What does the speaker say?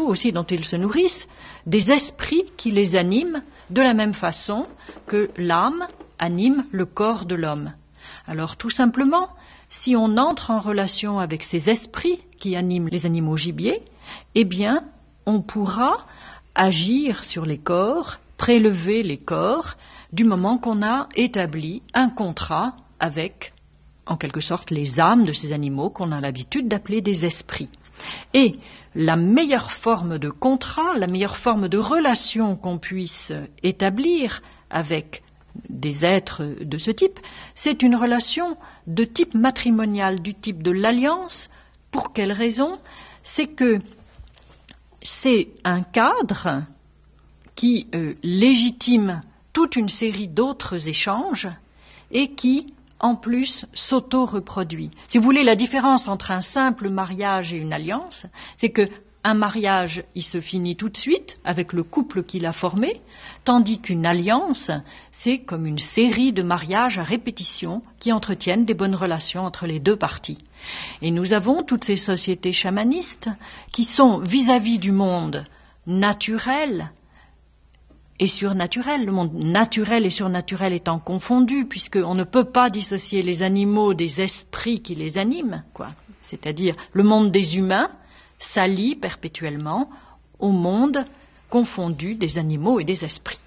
végétaux aussi dont ils se nourrissent, des esprits qui les animent de la même façon que l'âme anime le corps de l'homme. Alors tout simplement, si on entre en relation avec ces esprits qui animent les animaux gibiers, eh bien, on pourra agir sur les corps, prélever les corps, du moment qu'on a établi un contrat avec, en quelque sorte, les âmes de ces animaux qu'on a l'habitude d'appeler des esprits. Et la meilleure forme de contrat, la meilleure forme de relation qu'on puisse établir avec des êtres de ce type, c'est une relation de type matrimonial, du type de l'alliance. Pour quelle raison? C'est que c'est un cadre qui légitime toute une série d'autres échanges et qui, en plus, s'auto-reproduit. Si vous voulez, la différence entre un simple mariage et une alliance, c'est que un mariage, il se finit tout de suite avec le couple qui l'a formé, tandis qu'une alliance, c'est comme une série de mariages à répétition qui entretiennent des bonnes relations entre les deux parties. Et nous avons toutes ces sociétés chamanistes qui sont vis-à-vis du monde naturel et surnaturel, le monde naturel et surnaturel étant confondus, puisqu'on ne peut pas dissocier les animaux des esprits qui les animent, C'est-à-dire le monde des humains s'allie perpétuellement au monde confondu des animaux et des esprits.